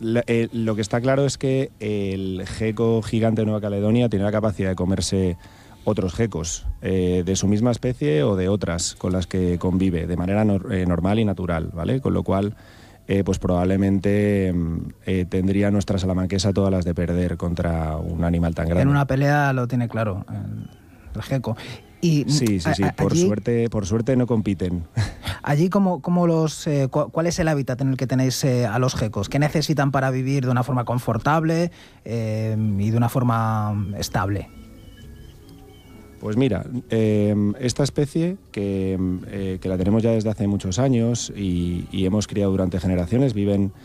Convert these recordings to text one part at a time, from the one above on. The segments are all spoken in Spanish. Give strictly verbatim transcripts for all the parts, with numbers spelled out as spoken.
la, eh, lo que está claro es que el geco gigante de Nueva Caledonia tiene la capacidad de comerse otros gecos eh, de su misma especie o de otras con las que convive de manera no, eh, normal y natural, ¿vale? Con lo cual, eh, pues probablemente eh, tendría nuestra salamanquesa todas las de perder contra un animal tan grande. En una pelea lo tiene claro el, el geco. Y sí, sí, sí. Por allí, suerte, por suerte no compiten. Allí, ¿cómo, cómo los, eh, ¿cuál es el hábitat en el que tenéis eh, a los gecos? ¿Qué necesitan para vivir de una forma confortable eh, y de una forma estable? Pues mira, eh, esta especie, que, eh, que la tenemos ya desde hace muchos años y, y hemos criado durante generaciones, viven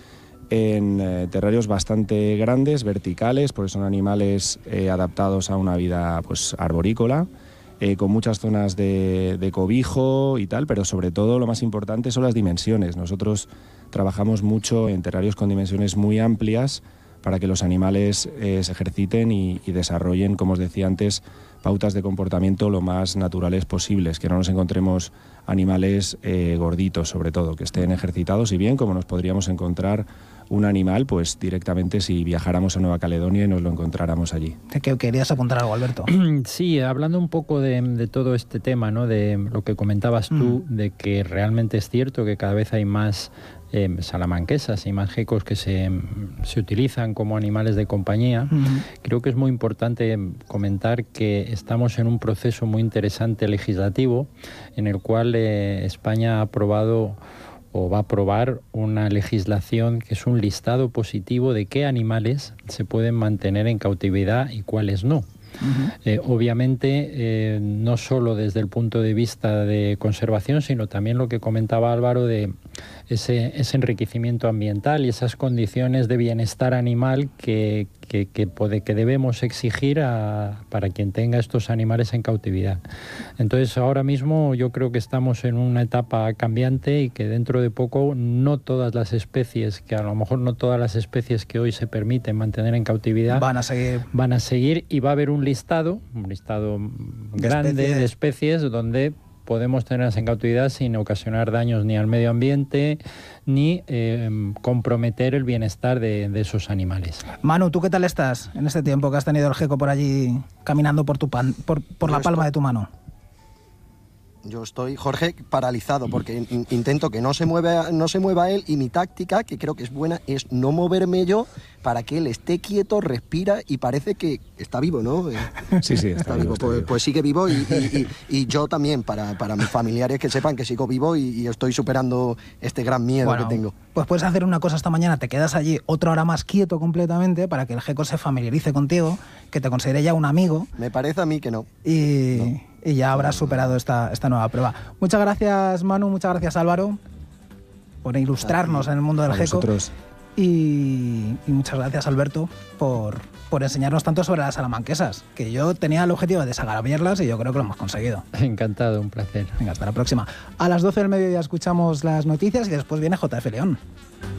en eh, terrarios bastante grandes, verticales, porque son animales eh, adaptados a una vida pues, arborícola, eh, con muchas zonas de, de cobijo y tal, pero sobre todo lo más importante son las dimensiones. Nosotros trabajamos mucho en terrarios con dimensiones muy amplias para que los animales eh, se ejerciten y, y desarrollen, como os decía antes, pautas de comportamiento lo más naturales posibles, que no nos encontremos animales eh, gorditos, sobre todo, que estén ejercitados y bien, como nos podríamos encontrar un animal, pues directamente si viajáramos a Nueva Caledonia y nos lo encontráramos allí. ¿Qué querías apuntar algo, Alberto? Sí, hablando un poco de, de todo este tema, ¿no? De lo que comentabas tú, mm. de que realmente es cierto que cada vez hay más Eh, salamanquesas y más gecos que se, se utilizan como animales de compañía. Uh-huh. Creo que es muy importante comentar que estamos en un proceso muy interesante legislativo en el cual eh, España ha aprobado o va a aprobar una legislación que es un listado positivo de qué animales se pueden mantener en cautividad y cuáles no. Uh-huh. Eh, obviamente eh, no solo desde el punto de vista de conservación, sino también lo que comentaba Álvaro de ese, ese enriquecimiento ambiental y esas condiciones de bienestar animal que, que, que, puede, que debemos exigir a, para quien tenga estos animales en cautividad. Entonces ahora mismo yo creo que estamos en una etapa cambiante y que dentro de poco no todas las especies, que a lo mejor no todas las especies que hoy se permiten mantener en cautividad van a seguir, van a seguir y va a haber un listado, un listado grande de especies, de especies donde podemos tenerlas en cautividad sin ocasionar daños ni al medio ambiente ni eh, comprometer el bienestar de, de esos animales. Manu, ¿tú qué tal estás en este tiempo que has tenido el geco por allí caminando por, tu pan, por, por la palma estoy, de tu mano? Yo estoy, Jorge, paralizado porque in, intento que no se, mueva, no se mueva él y mi táctica, que creo que es buena, es no moverme yo para que él esté quieto, respira y parece que está vivo, ¿no? Sí, sí, está, está vivo. vivo. Está pues, vivo. Pues sigue vivo y, y, y, y yo también, para, para mis familiares que sepan que sigo vivo y, y estoy superando este gran miedo bueno, que tengo. Pues puedes hacer una cosa esta mañana, te quedas allí otra hora más quieto completamente para que el geco se familiarice contigo, que te considere ya un amigo. Me parece a mí que no. Y... no. Y ya habrás superado esta, esta nueva prueba. Muchas gracias, Manu, muchas gracias, Álvaro, por ilustrarnos en el mundo del geco. Y, y muchas gracias, Alberto, por, por enseñarnos tanto sobre las salamanquesas, que yo tenía el objetivo de desagraviarlas y yo creo que lo hemos conseguido. Encantado, un placer. Venga, hasta la próxima. A las doce del mediodía escuchamos las noticias y después viene J F León.